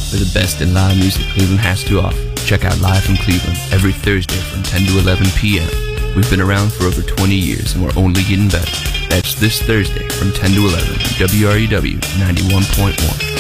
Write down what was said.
for the best in live music Cleveland has to offer. Check out Live from Cleveland every Thursday from 10 to 11 p.m. We've been around for over 20 years and we're only getting better. That's this Thursday from 10 to 11 on WREW 91.1.